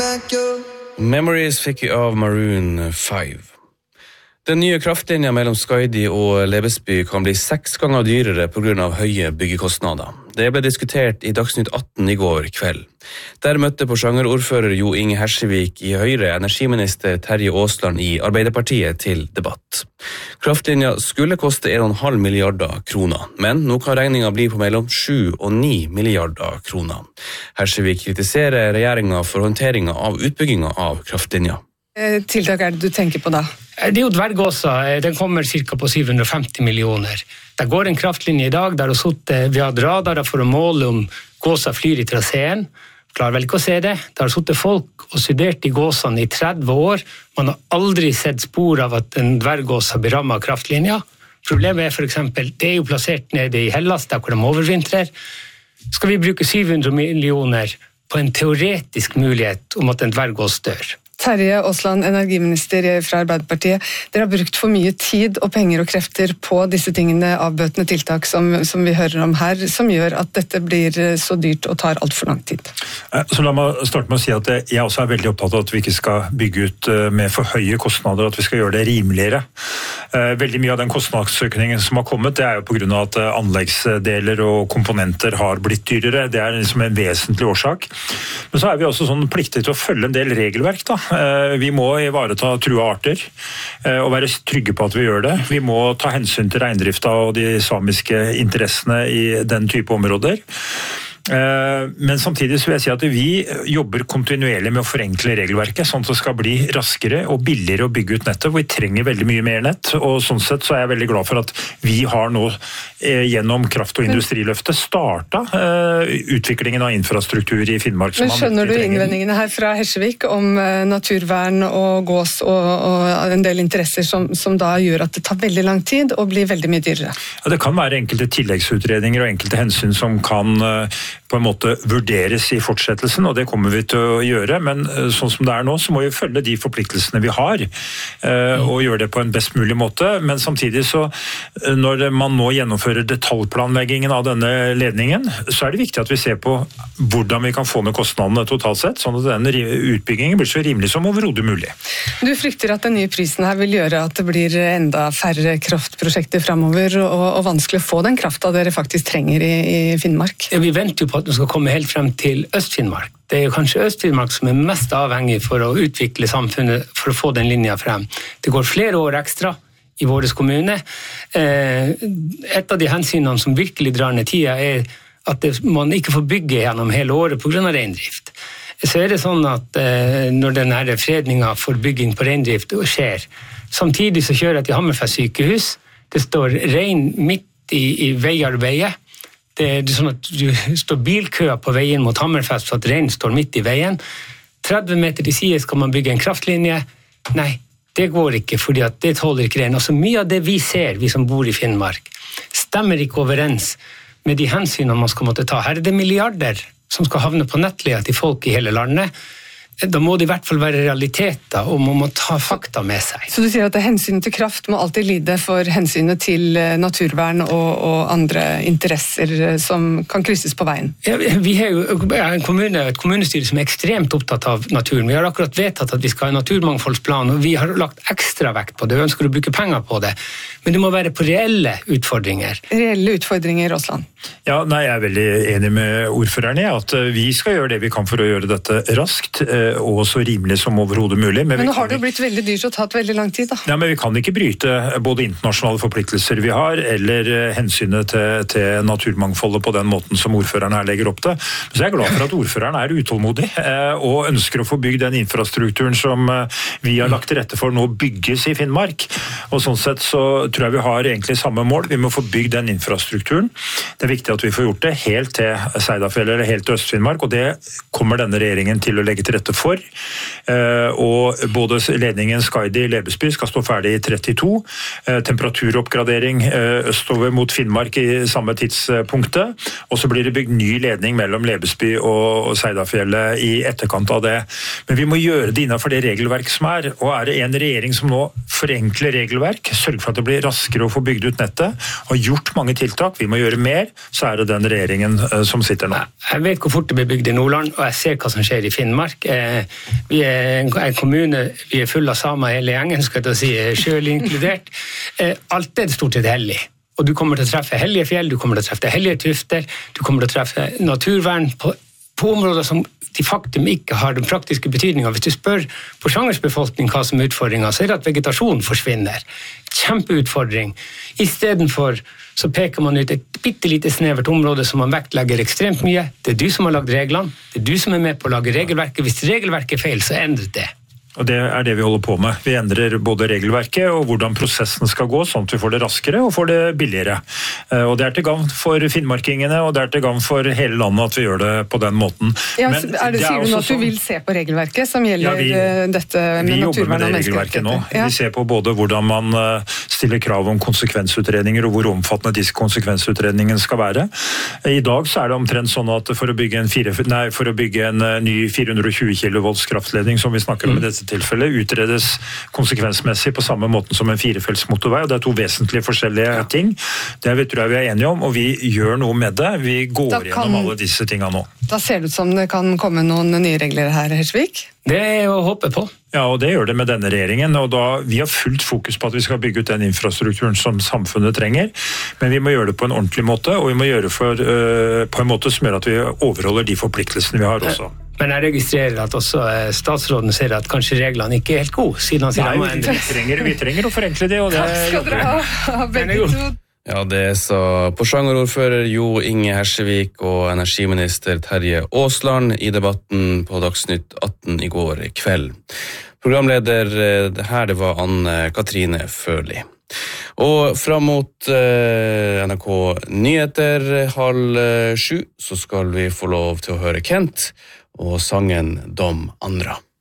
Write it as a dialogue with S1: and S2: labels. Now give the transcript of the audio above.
S1: Memories fikk vi av Maroon 5. Den nye kraftlinja mellom Skaidi og Lebesby kan bli 6 ganger dyrere på grunn av høye byggekostnader. Det ble diskutert i Dagsnytt 18 i går kveld. Der møtte Porsanger-ordfører Jo Inge Hersevik i Høyre energiminister Terje Aasland i Arbeiderpartiet til debatt. Kraftlinja skulle koste 1,5 milliarder kroner, men nå kan regningen bli på mellom 7 og 9 milliarder kroner. Hersevik kritiserer regjeringen for håndteringen av utbyggingen av kraftlinja.
S2: Tiltak er det du tenker på da?
S3: Det er jo Dvergåsa, den kommer cirka på 750 millioner. Det går en kraftlinje i dag der vi har radarer for å måle om gåsa flyr i traseen. Klarer vel ikke å se det. Det har suttet folk og studert i gåsene i 30 år. Man har aldri sett spor av at en dvergåsa blir rammet av kraftlinja. Problemet er for eksempel, det er jo plassert nede i Hellas, der hvor de overvintrer. Skal vi bruke 700 millioner på en teoretisk mulighet om at en dvergås dør?
S2: Terje Aasland, energiminister fra Arbeiderpartiet. Dere har brukt for mye tid og penger og krefter på disse tingene, avbøtende tiltak som vi hører om her, som gjør at dette blir så dyrt og tar alt for lang tid.
S4: Så la meg starte med å si at jeg også er veldig opptatt av at vi ikke skal bygge ut med for høye kostnader, at vi skal gjøre det rimeligere. Veldig mye av den kostnadsøkningen som har kommet, det er jo på grunn av at anleggsdeler og komponenter har blitt dyrere. Det er liksom en vesentlig årsak. Men så er vi også sånn pliktige til å følge en del regelverk da. Vi må ivareta trua arter og være trygge på at vi gjør det. Vi må ta hensyn til reindrifta og de samiske interessene i den type områder. Men samtidig så vil jeg si at vi jobber kontinuerlig med å forenkle regelverket, sånn at det skal bli raskere og billigere å bygge ut nettet, hvor vi trenger veldig mye mer nett, og sånn sett så er jeg veldig glad for at vi har nå gjennom kraft- og industriløftet startet utviklingen av infrastruktur i Finnmark.
S2: Men skjønner du innvendingene her fra Hersevik om naturvern og gås og en del interesser som da gjør at det tar veldig lang tid og blir veldig mye dyrere?
S4: Ja, det kan være enkelte tilleggsutredninger og enkelte hensyn som kan på en måte vurderes i fortsettelsen, og det kommer vi til å gjøre, men sånn som det er nå, så må vi følge de forpliktelsene vi har, og gjøre det på en best mulig måte, men samtidig så, når man nå gjennomfører detaljplanleggingen av denne ledningen, så er det viktig at vi ser på hvordan vi kan få ned kostnadene totalt sett, sånn at denne utbyggingen blir så rimelig som overhodet mulig.
S2: Du frykter at den nye prisen her vil gjøre at det blir enda færre kraftprosjekter fremover, og vanskelig å få den krafta dere faktisk trenger i Finnmark?
S3: Ja, vi venter jo på at vi skal komme helt frem til Øst-Finnmark. Det er jo kanskje Øst-Finnmark som er mest avhengig for å utvikle samfunnet for å få den linja frem. Det går flere år ekstra i vår kommune. Et av de hensynene som virkelig drar ned tida er at man ikke får bygge gjennom hele året på grunn av reindrift. Så er det sånn at når denne fredningen for bygging på reindrift skjer, samtidig så kjører jeg til Hammerfest sykehus, det står rein midt i veiarbeidet. Det er sånn at du står bilkøer på veien mot Hammerfest for at reinen står midt i veien. 30 meter til side skal man bygge en kraftlinje. Nei, det går ikke, fordi at det tåler ikke reinen. Altså mye av det vi ser, vi som bor i Finnmark, stemmer ikke overens med de hensynene man skal måtte ta. Her er det milliarder som skal havne på nettleia til folk i hele landet. Da må det i hvert fall være realiteter, og man må ta fakta med seg.
S2: Så du sier at hensynet til kraft må alltid lide for hensynet til naturvern og andre interesser som kan krysses på veien?
S3: Ja, vi har jo et kommunestyre som er ekstremt opptatt av naturen. Vi har akkurat vedtatt at vi skal ha en naturmangfoldsplan, og vi har lagt ekstra vekt på det, og ønsker å bruke penger på det. Men det må være på reelle utfordringer.
S2: Reelle utfordringer, Aasland?
S4: Ja, nei, jeg er veldig enig med ordføreren i at vi skal gjøre det vi kan for å gjøre dette raskt, og så rimelig som overhodet mulig.
S2: Men nå har det jo blitt veldig dyrt og tatt veldig lang tid da.
S4: Ja, men vi kan ikke bryte både internasjonale forpliktelser vi har, eller hensynet til naturmangfoldet på den måten som ordføreren her legger opp til. Så jeg er glad for at ordføreren er utålmodig, og ønsker å få bygd den infrastrukturen som vi har lagt til rette for nå bygges i Finnmark. Og sånn sett så tror jeg vi har egentlig samme mål. Vi må få bygd den infrastrukturen. Det er viktig at vi får gjort det helt til Seidafjell eller helt til Øst-Finnmark, og det kommer denne regjeringen til å legge til rette for. Og både ledningen Skaidi-Lebesby skal stå ferdig i 32. Temperaturoppgradering østover mot Finnmark i samme tidspunktet, og så blir det bygd ny ledning mellom Lebesby og Seidafjellet i etterkant av det. Men vi må gjøre det innenfor det regelverk som er, og er det en regjering som nå forenkler regelverk, sørger for at det blir raskere å få bygd ut nettet, og gjort mange tiltak, vi må gjøre mer, så er det den regjeringen som sitter nå.
S3: Jeg vet hvor fort det blir bygd i Nordland, og jeg ser hva som skjer i Finnmark. vi er en kommune, vi er full av samer hele gjengen, skal jeg si, selv inkludert. Alt er stort sett hellig. Og du kommer til å treffe hellige fjell, du kommer til å treffe hellige tufter, du kommer til å treffe naturvern på områder som de faktum ikke har den praktiske betydningen. Hvis du spør Porsanger's befolkning hva som er utfordringen, så er det at vegetasjon forsvinner. Kjempeutfordring. I stedet for så peker man ut et bittelite snevert område som man vektlegger ekstremt mye. Det er du som har lagd reglene, det er du som er med på å lage regelverket. Hvis regelverket er feil, så endrer det.
S4: Og det er det vi holder på med. Vi endrer både regelverket og hvordan prosessen skal gå, sånn at vi får det raskere og får det billigere. Og det er til gagn for finnmarkingene, og det er til gagn for hele landet at vi gjør det på den måten.
S2: Ja, sier du nå at du vil se på regelverket som gjelder dette med naturvern og menneskerettigheter? Vi jobber med det regelverket nå. Ja. Vi ser på både hvordan man stiller krav om konsekvensutredninger og hvor omfattende disse konsekvensutredningene skal være. I dag så er det omtrent sånn at for å bygge en ny 420 kV kraftledning som vi snakker om i dette tilfellet, utredes konsekvensmessig på samme måten som en firefelts motorvei, og det er to vesentlige forskjellige ting. Det tror jeg vi er enige om, og vi gjør noe med det. Vi går gjennom alle disse tingene nå. Da ser det ut som det kan komme noen nye regler her, Hersvik?
S3: Det er å håpe på.
S4: Ja, og det gjør det med denne regjeringen, og vi har fullt fokus på at vi skal bygge ut den infrastrukturen som samfunnet trenger, men vi må gjøre det på en ordentlig måte, og vi må gjøre det på en måte som gjør at vi overholder de forpliktelsene vi har også.
S3: Men jeg registrerer at også statsråden ser at kanskje reglene ikke er helt gode, siden han sier at man endrer.
S4: Vi trenger å forenkle det, og det
S2: skal dere ha, begge to.
S1: Ja, det sa Porsanger-ordfører Jo Inge Hersevik og energiminister Terje Aasland i debatten på Dagsnytt 18 i går kveld. Programleder her, det var Anne-Katrine Førli. Og fram mot NRK Nyheter 6:30 så skal vi få lov til å høre Kent og sangen Dom Andra.